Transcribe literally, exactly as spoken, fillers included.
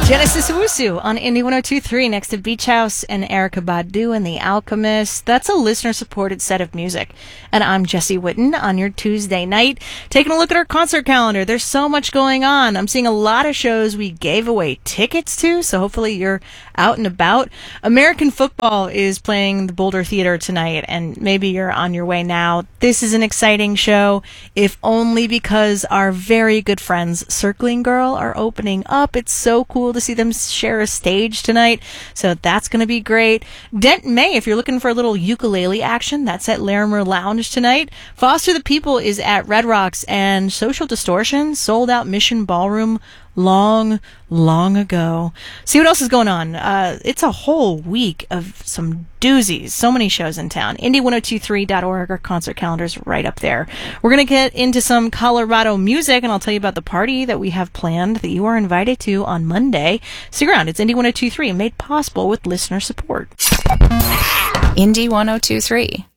Genesis Owusu on Indie one oh two point three next to Beach House and Erykah Badu and The Alchemist. That's a listener-supported set of music. And I'm Jessie Whitten on your Tuesday night, taking a look at our concert calendar. There's so much going on. I'm seeing a lot of shows we gave away tickets to, so hopefully you're out and about. American football is playing the Boulder Theater tonight, and maybe you're on your way now. This is an exciting show, if only because our very good friends Circling Girl are opening up. It's so cool to see them share a stage tonight, so that's going to be great. Dent May, if you're looking for a little ukulele action, that's at Larimer Lounge tonight. Foster the People is at Red Rocks, and Social Distortion sold out Mission Ballroom long, long ago. See what else is going on. Uh, it's a whole week of some doozies. So many shows in town. Indie one oh two three dot org, our concert calendar's right up there. We're going to get into some Colorado music, and I'll tell you about the party that we have planned that you are invited to on Monday. Stick around. It's Indie one oh two three, made possible with listener support. Indie one oh two three.